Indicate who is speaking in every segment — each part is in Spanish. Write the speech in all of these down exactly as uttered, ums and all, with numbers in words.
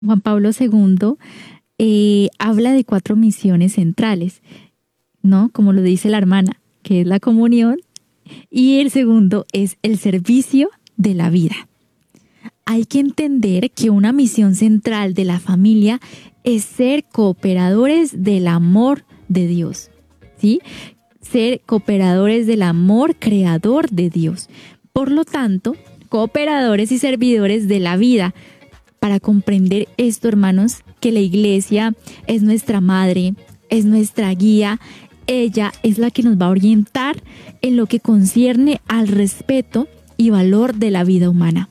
Speaker 1: Juan Pablo segundo eh, habla de cuatro misiones centrales, ¿no? Como lo dice la hermana, que es la comunión, y el segundo es el servicio de la vida. Hay que entender que una misión central de la familia es ser cooperadores del amor de Dios, ¿sí? Ser cooperadores del amor creador de Dios. Por lo tanto, cooperadores y servidores de la vida. Para comprender esto, hermanos, que la iglesia es nuestra madre, es nuestra guía, ella es la que nos va a orientar en lo que concierne al respeto y valor de la vida humana.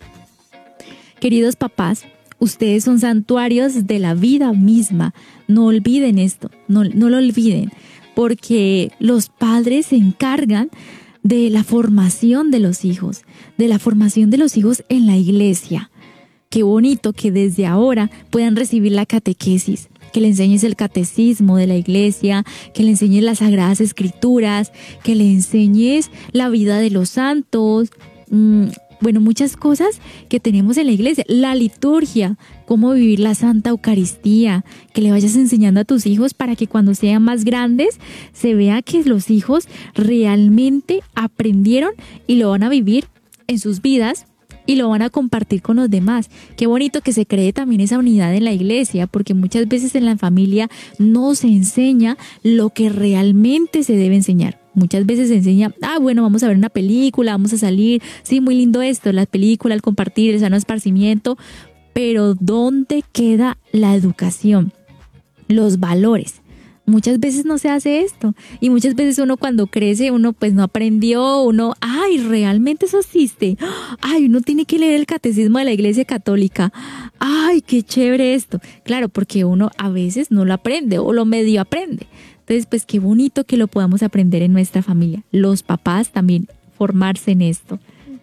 Speaker 1: Queridos papás, ustedes son santuarios de la vida misma. No olviden esto, no, no lo olviden, porque los padres se encargan de la formación de los hijos, de la formación de los hijos en la iglesia. Qué bonito que desde ahora puedan recibir la catequesis, que le enseñes el catecismo de la iglesia, que le enseñes las sagradas escrituras, que le enseñes la vida de los santos, mmm, bueno, muchas cosas que tenemos en la iglesia, la liturgia, cómo vivir la Santa Eucaristía, que le vayas enseñando a tus hijos para que cuando sean más grandes se vea que los hijos realmente aprendieron y lo van a vivir en sus vidas y lo van a compartir con los demás. Qué bonito que se cree también esa unidad en la iglesia, porque muchas veces en la familia no se enseña lo que realmente se debe enseñar. Muchas veces se enseña, ah, bueno, vamos a ver una película, vamos a salir, sí, muy lindo esto, la película, el compartir, el sano esparcimiento, pero ¿dónde queda la educación? Los valores. Muchas veces no se hace esto y muchas veces uno cuando crece, uno pues no aprendió, uno, ay, realmente eso existe, ay, uno tiene que leer el catecismo de la Iglesia Católica, ay, qué chévere esto, claro, porque uno a veces no lo aprende o lo medio aprende, entonces pues qué bonito que lo podamos aprender en nuestra familia, los papás también formarse en esto.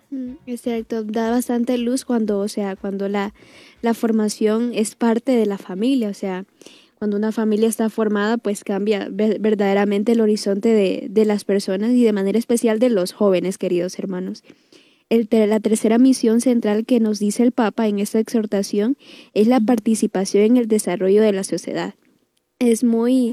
Speaker 2: Exacto, da bastante luz cuando, o sea, cuando la, la formación es parte de la familia, o sea, cuando una familia está formada, pues cambia verdaderamente el horizonte de, de las personas y de manera especial de los jóvenes, queridos hermanos. El, la tercera misión central que nos dice el Papa en esta exhortación es la participación en el desarrollo de la sociedad. Es muy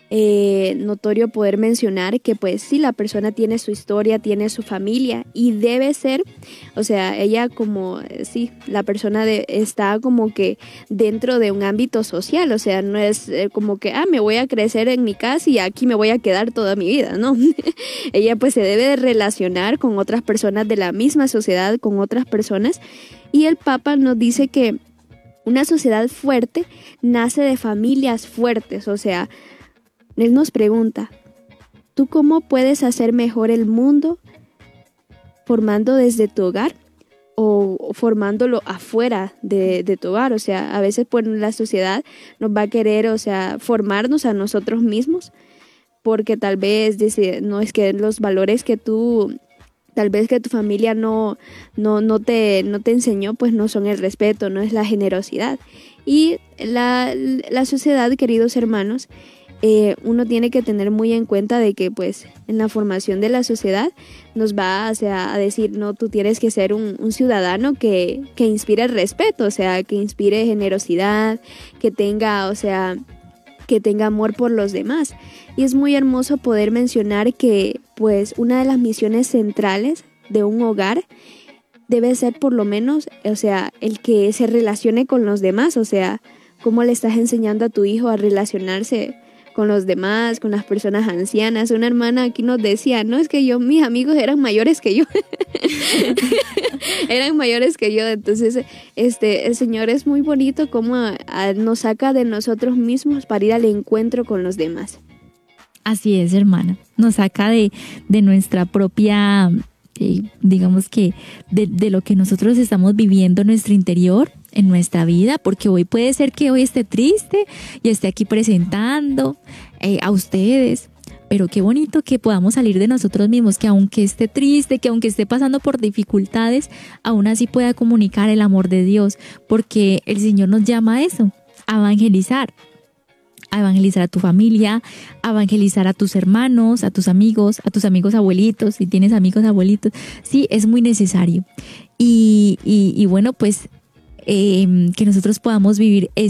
Speaker 2: eh, notorio poder mencionar que pues sí, la persona tiene su historia, tiene su familia y debe ser, o sea, ella como, sí, la persona de, está como que dentro de un ámbito social, o sea, no es eh, como que, ah, me voy a crecer en mi casa y aquí me voy a quedar toda mi vida, ¿no? Ella pues se debe de relacionar con otras personas de la misma sociedad, con otras personas, y el Papa nos dice que una sociedad fuerte nace de familias fuertes, o sea, él nos pregunta, ¿tú cómo puedes hacer mejor el mundo formando desde tu hogar o formándolo afuera de, de tu hogar? O sea, a veces pues la sociedad nos va a querer, o sea, formarnos a nosotros mismos porque tal vez dice, no es que los valores que tú, tal vez que tu familia no, no, no, te, no te enseñó, pues no son el respeto, no es la generosidad. Y la, la sociedad, queridos hermanos, Eh, uno tiene que tener muy en cuenta de que pues en la formación de la sociedad nos va, o sea, a decir, no, tú tienes que ser un, un ciudadano que, que inspire respeto, o sea, que inspire generosidad, que tenga, o sea, que tenga amor por los demás. Y es muy hermoso poder mencionar que pues una de las misiones centrales de un hogar debe ser por lo menos, o sea, el que se relacione con los demás, o sea, cómo le estás enseñando a tu hijo a relacionarse con los demás, con las personas ancianas. Una hermana aquí nos decía, no, es que yo, mis amigos eran mayores que yo, eran mayores que yo, entonces este, el Señor es muy bonito como a, a, nos saca de nosotros mismos para ir al encuentro con los demás.
Speaker 1: Así es, hermana, nos saca de, de nuestra propia, eh, digamos que de, de lo que nosotros estamos viviendo en nuestro interior, en nuestra vida, porque hoy puede ser que hoy esté triste y esté aquí presentando eh, a ustedes, pero qué bonito que podamos salir de nosotros mismos, que aunque esté triste, que aunque esté pasando por dificultades, aún así pueda comunicar el amor de Dios, porque el Señor nos llama a eso, a evangelizar, a evangelizar a tu familia, a evangelizar a tus hermanos, a tus amigos, a tus amigos abuelitos, si tienes amigos abuelitos, sí, es muy necesario. Y, y, y bueno, pues eh, que nosotros podamos vivir